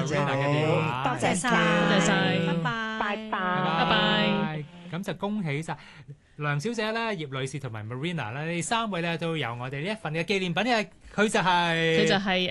Marina 嘅電話， 多謝晒， 多謝晒拜拜， 拜拜拜。 咁就恭喜晒梁小姐啦、葉女士同埋 Marina 啦，你3位咧都有我哋呢一份嘅紀念品嘅，佢就係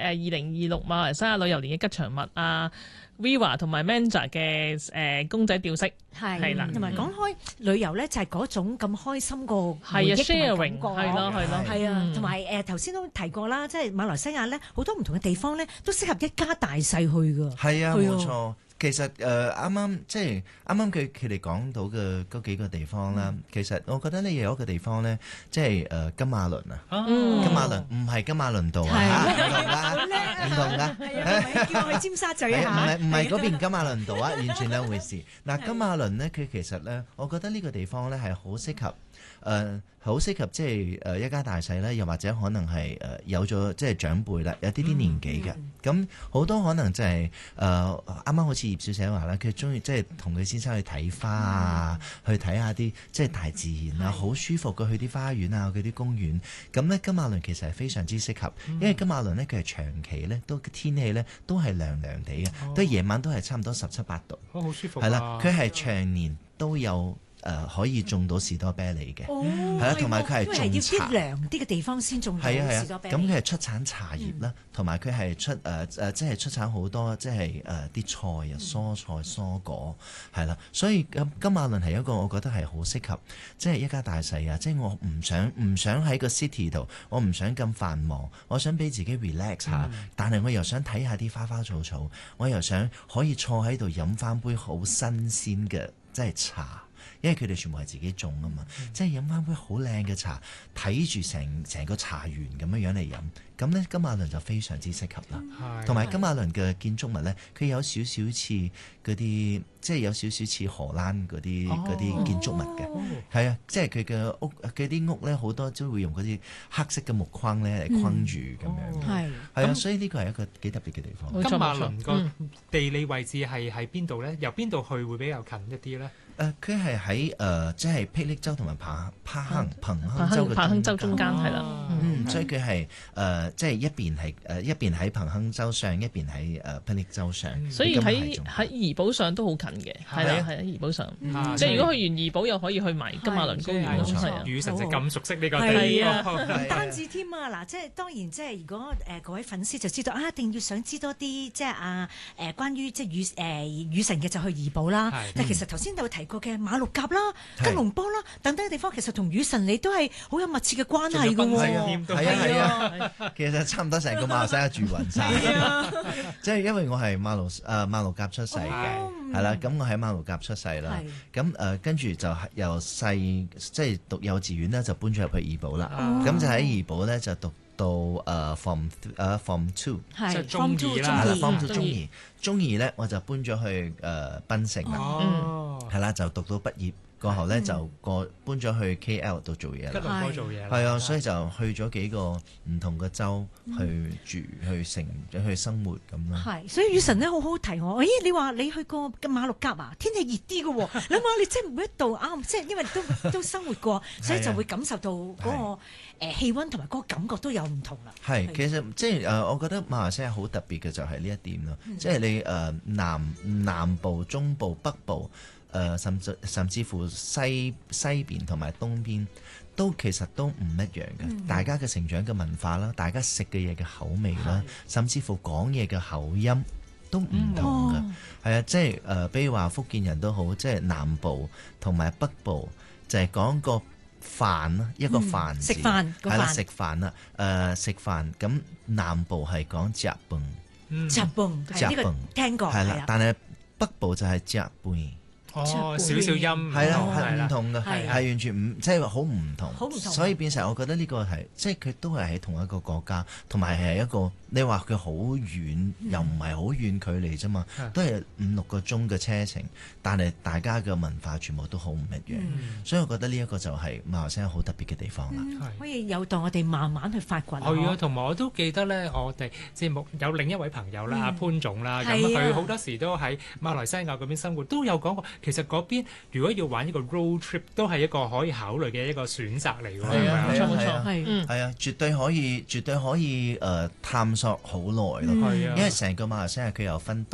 2026馬來西亞旅遊年嘅吉祥物啊 Viva 同埋 Manja 嘅公仔吊飾係啦， 同埋講開旅遊咧，就係嗰種咁開心個係啊回憶 sharing 同埋感覺係咯係啊，同埋頭先都提過啦，即係馬來西亞咧好多唔同嘅地方咧，都適合一家大細去㗎。 係啊，冇錯。其實啱啱佢哋講到嘅嗰幾個地方啦，其實我覺得呢有一個地方咧，即係金馬倫啊，金馬倫唔係金馬倫道啊，唔同㗎， 叫我去尖沙咀啊， 唔係嗰邊金馬倫道啊，完全兩回事。嗱，金馬倫咧，佢其實咧，我覺得呢個地方咧係好適合。好適合即係一家大細咧，又或者可能係有咗即係長輩啦，有啲年紀嘅，咁好多可能就係啱啱好似葉小姐話啦，佢中意即係同佢先生去睇花啊，去睇下啲即係大自然啊，好舒服嘅，去啲花園啊，去啲公園。咁咧金馬倫其實係非常之適合，因為金馬倫咧佢係長期咧都天氣咧都係涼涼地嘅，都夜晚都係差唔多17、8度， 好舒服。 係啦，佢係長年都有。可以種到士多啤梨嘅，係啦，同埋佢係種茶， 要啲涼啲嘅地方先種到士多啤梨。 咁佢係出產茶葉啦，同埋佢係即係出產好多即係啲菜啊、蔬菜、蔬果係啦，所以金馬倫係一個我覺得係好適合，即係一家大細啊！即係我唔想喺個 city 度，我唔想咁繁忙，我想俾自己 relax 下，但係我又想睇下啲花花草草，我又想可以坐喺度飲翻杯好新鮮嘅即係茶。因為佢哋全部係自己種啊嘛，即係飲翻杯好靚嘅茶，睇住成個茶園咁樣嚟飲，咁咧金馬倫就非常之適合啦。同埋金馬倫嘅建築物咧，佢有少少似嗰啲，即係有少少似荷蘭嗰啲建築物嘅，係啊，即係佢嘅屋嗰啲屋咧，好多都會用嗰啲黑色嘅木框咧嚟框住咁樣，係啊，所以呢個係一個幾特別嘅地方。 金馬倫個地理位置係喺邊度咧？由邊度去會比較近一啲咧？ 佢係喺即係霹靂州同埋彭亨州中間係啦， 所以佢係即係一邊喺彭亨州上，一邊喺霹靂州上， 所以喺怡保上都好近嘅，係啦，喺怡保上，即係如果去完怡保又可以去埋金馬倫公園，係啊， 雨神就咁熟悉呢個地方， 唔單止添啊！嗱，即係當然即係如果各位粉絲就知道啊，一定要想知多啲即係關於即係雨神嘅就去怡保啦。但其實頭先有提過嘅馬六甲啦、吉隆坡啦等等嘅地方，其實同雨神你都係好有密切嘅關係㗎喎。 係啊，其實差唔多成個馬來西亞住勻晒。即係因為我係馬六甲出世嘅，係啦，咁我喺馬六甲出世啦，咁跟住就由細即係讀幼稚園咧，就搬咗入去怡保啦，咁就喺怡保咧就讀到Form 2，即係中二啦 ，Form 2中二咧我就搬咗去檳城啦，係啦，就讀到畢業。過後咧就搬咗去 KL 度做嘢啦， 吉隆坡做嘢， 係啊，所以就去咗幾個唔同嘅州去住、去生活咁咯。 係，所以雨神咧好好提我，咦？你話你去過馬六甲啊？天氣熱啲嘅喎，諗下你真係每一度啱，即係因為都生活過，所以就會感受到嗰個氣温同埋嗰個感覺都有唔同啦。 係，其實即係我覺得馬來西亞好特別嘅就係呢一點咯，即係你南部、中部、北部。甚至乎西邊同埋東邊都其實都唔一樣嘅，大家嘅成長嘅文化啦，大家食嘅嘢嘅口味啦，甚至乎講嘢嘅口音都唔同嘅，係啊，即係比如話福建人都好，即係南部同埋北部就係講個飯啦，一個飯字， 食飯係啦，食飯啦，食飯咁南部係講食飯， 食飯呢個聽過， 係啦，但係北部就係食飯。 少少音係啦，係唔同嘅，係完全唔即係好唔同，所以變成我覺得呢個係即係佢都係喺同一個國家，同埋係一個你話佢好遠又唔係好遠距離啫嘛，都係5-6個鐘嘅車程，但係大家嘅文化全部都好唔一樣，所以我覺得呢一個就係馬來西亞好特別嘅地方啦。 可以有待我哋慢慢去發掘。 係啊，同埋我都記得咧，我哋節目有另一位朋友啦，阿潘總啦，咁佢好多時都喺馬來西亞嗰邊生活，都有講過。其實嗰邊如果要玩一個 road trip，都係一個可以考慮嘅一個選擇嚟㗎。 係啊， 冇錯， 係啊，絕對可以探索好耐咯。因為成個馬來西亞佢又分